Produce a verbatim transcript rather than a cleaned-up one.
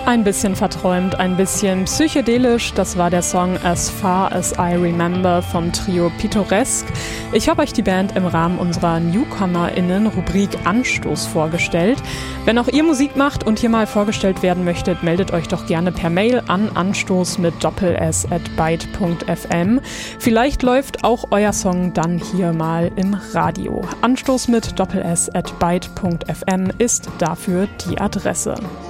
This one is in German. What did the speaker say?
Ein bisschen verträumt, ein bisschen psychedelisch, das war der Song As Far As I Remember vom Trio Pittoresque. Ich habe euch die Band im Rahmen unserer NewcomerInnen-Rubrik Anstoß vorgestellt. Wenn auch ihr Musik macht und hier mal vorgestellt werden möchtet, meldet euch doch gerne per Mail an anstoß mit doppel-s at byte punkt f m. Vielleicht läuft auch euer Song dann hier mal im Radio. Anstoß mit doppel-s at byte punkt f m ist dafür die Adresse.